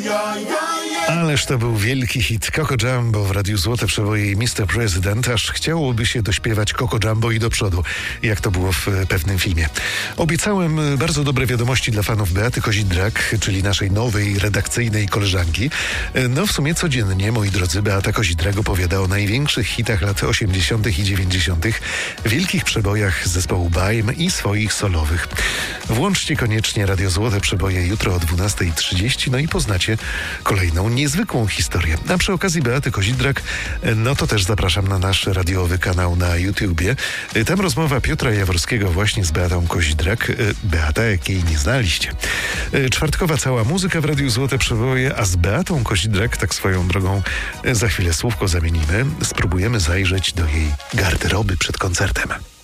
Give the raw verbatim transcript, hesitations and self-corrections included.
Ależ to był wielki hit Coco Jumbo w Radiu Złote Przeboje i mister President. Aż chciałoby się dośpiewać Coco Jumbo i do przodu, jak to było w pewnym filmie. Obiecałem bardzo dobre wiadomości dla fanów Beaty Kozidrak, czyli naszej nowej redakcyjnej koleżanki. No w sumie codziennie, moi drodzy, Beata Kozidrak opowiada o największych hitach lat osiemdziesiątych i dziewięćdziesiątych, wielkich przebojach zespołu Baim i swoich solowych. Włączcie koniecznie Radio Złote Przeboje jutro o dwunastej trzydzieści, no i poznacie kolejną niezwykłą historię. A przy okazji Beaty Kozidrak, no to też zapraszam na nasz radiowy kanał na YouTubie. Tam rozmowa Piotra Jaworskiego właśnie z Beatą Kozidrak. Beata, jakiej nie znaliście. Czwartkowa cała muzyka w Radiu Złote Przeboje, a z Beatą Kozidrak, tak swoją drogą, za chwilę słówko zamienimy. Spróbujemy zajrzeć do jej garderoby przed koncertem.